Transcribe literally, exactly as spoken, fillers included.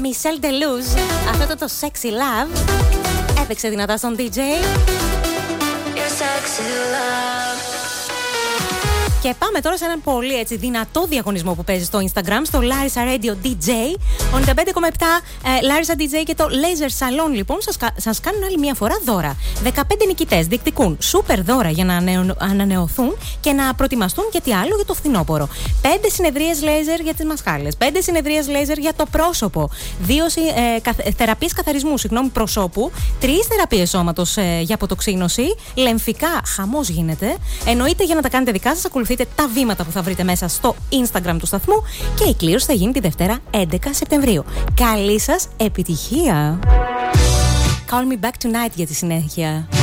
Michelle Deleuze. Αυτό το, το Sexy Love έπαιξε δυνατά στον ντι τζέι. Και πάμε τώρα σε έναν πολύ έτσι δυνατό διαγωνισμό που παίζει στο Instagram, στο Larissa Radio ντι τζέι. ενενήντα πέντε κόμμα επτά ε, Larissa ντι τζέι και το Laser Salon, λοιπόν, σας, σας κάνουν άλλη μια φορά δώρα. δεκαπέντε νικητές διεκδικούν σούπερ δώρα για να ανανεω, ανανεωθούν και να προετοιμαστούν και τι άλλο για το φθινόπωρο. πέντε συνεδρίες λέιζερ για τις μασχάλες, πέντε συνεδρίες λέιζερ για το πρόσωπο, δύο ε, καθ, θεραπείες καθαρισμού, συγγνώμη, προσώπου, τρεις θεραπείες σώματος ε, για αποτοξίνωση, λεμφικά, χαμός γίνεται. Εννοείται, για να τα κάνετε δικά σας, ακολουθείτε τα βήματα που θα βρείτε μέσα στο Instagram του σταθμού και η κλήρωση θα γίνει τη Δευτέρα έντεκα Σεπτεμβρίου. Καλή σας επιτυχία! Call me back tonight για τη συνέχεια.